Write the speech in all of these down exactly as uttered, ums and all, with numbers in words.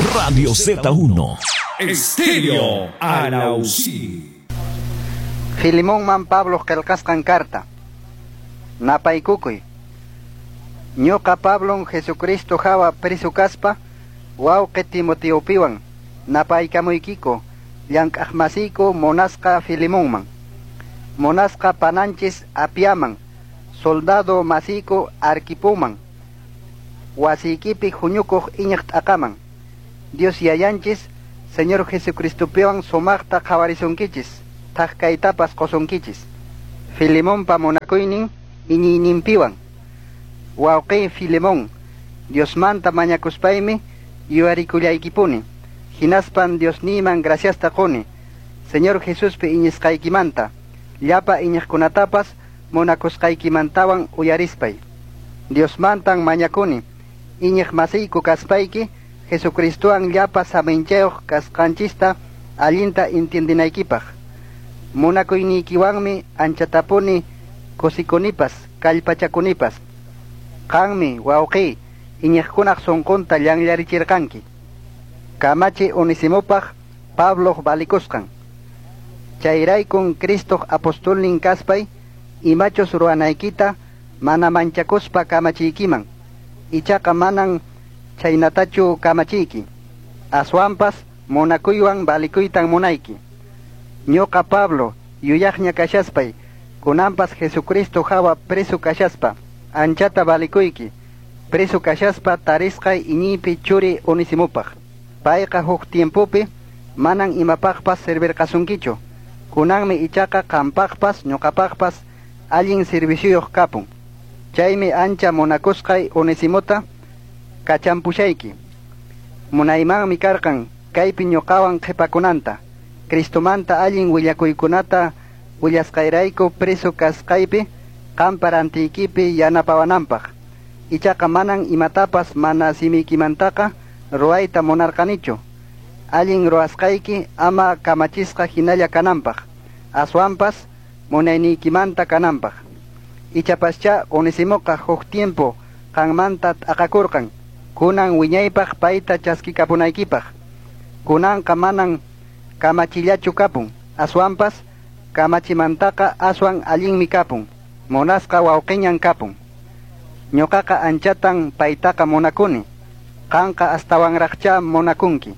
Radio Z uno. Estéreo Anausí. Filimón man Pablo kelkaskan carta. Napaikukuy. Ñuqa Pablo Jesucristo hawa prisukaspa wawqi Timoteopiwan napaykamuykiko llank'aq masiyku Monasqa Filemonman. Monasqa pananchis Apiaman, soldado masiyku Arquipoman, wasiykipi huñukuq iñiq t'aqaman. Dios yayanchis Señor Jesucristopiwan sumaqta qhawarisunkichis, thaqkaytapas qosunkichis. Filemonpa munakuynin iñiyninpiwan. Wawqi Filemón, Diosmanta mañakuspaymi yuwarikullaykipuni. Hinaspan Dios niman graciasta quni. Señor Jesuspi iñisqaykimanta, llapa iñiqkunatapas munakusqaykimantawan uyarispay. Diosmantan mañakuni, iñiq masiyku kaspayki, Jesucristuwan llapa saminchayuq kasqanchista allinta intiendinaykipaq. Munakuynikiwanmi anchatapuni kusikunipas, kallpachakunipas. Qanmi wawqi iñiqkunaq sunqunta llanllarichirqanki. Kamachi Onesimopaq Pablo balikusqan. Chayraykun Cristo apostolnin kaspay imachus ruwanaykita mana manchakuspa kamachiykiman. Ichaqa manan chaynatachu kamachiyki. Aswanpas munakuywan balikuytan munayki. Ñuqa Pablo yuyaqña kashaspay kunanpas Jesucristo hawa preso kashaspa anchata balikuyki. Preso kashaspa tarisqay iñiypi churi Onesimopaq. Payqa huk tiempopi manan imapaqpas servirqasunkichu. Kunanmi ichaqa qampaqpas ñuqapaqpas allin serviciuyuq kapun. Chaymi ancha munakusqay Onesimota kachampushayki. Munaymanmi karqan kaypi ñuqawan qhipakunanta. Cristomanta allin willakuykunata willasqayrayku preso kasqaypi qamparantiykipi yanapawananpaq. Ichaqa manan imatapas mana simiykimantaqa ruwayta munarqanichu. Allin ruwasqayki ama kamachisqa hinalla kananpaq. Aswanpas munayniykimanta kananpaq. Ichapascha Onesimoqa huk tiempo qanmanta t'aqakurqan. Kunan wiñaypaq payta chaskikapunaykipaq. Kunanqa manan kamachillachu kapun. Aswanpas kamachimantaqa aswan allinmi kapun. Monasqa wawqiñan kapun. Ñuqaqa anchatan paytaqa munakuni. Qanqa astawanraqcha munakunki.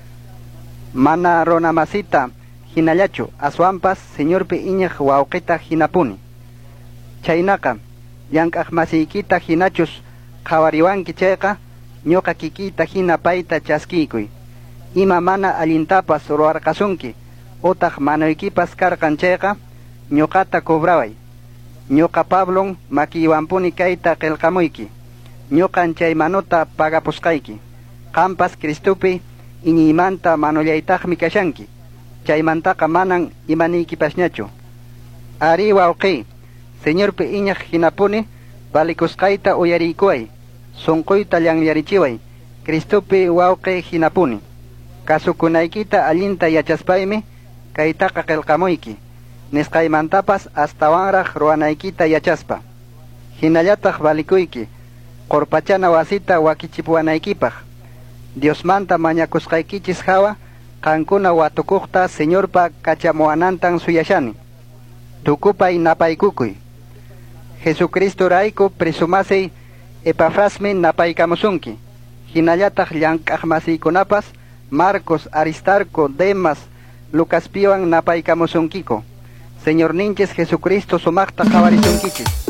Mana runamasita hinallachu aswanpas Señorpi iñiq wawqita hinapuni. Chaynaqa llank'aq masiykita hinachus qhawariwanki chayqa ñuqa kikiyta hina payta chaskiykuy. Ima mana allintapas ruwarqasunki utaq manuykipas karqan chayqa ñuqata kubraway. Ñuqa Pablon makiywampuni kayta qillqamuyki. Ñuqan chay manuta pagapusqayki. Qampas Cristopi iñiymanta manullaytaqmi kashanki. Chaymantaqa manan imaniykipasñachu. Ari wawqi, Señorpi iñiq hinapuni balikusqayta uyariykuway. Sunquyta llanllarichiway. Cristopi wawqi hinapuni. Kasukunaykita allinta yachaspaymi kaytaqa qillqamuyki. Nisqaymantapas astawanraq ruwanaykita yachaspa. Hinallataq balikuyki. Qurpachana wasita wakichipuwanaykipaq. Diosmanta mañakusqaykichis hawa qankuna watukuqta Señorpa kachamuwanantan suyashani. Tukupay napaykukuy. Jesucristo rayku presumasay Epafrasmi napaykamusunki. Hinallataq llank'aq masiykunapas Marcos, Aristarco, Demas, Lucaspiwan napaykamusunkiko. Señor ninchis Jesucristo sumaqta qhawarisunkichis.